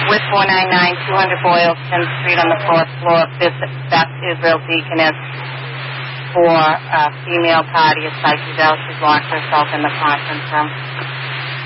with 499 200 Boylston Street on the 4th floor. Beth Israel Deaconess for a female party at Psyche Bell. She's locked herself in the conference room.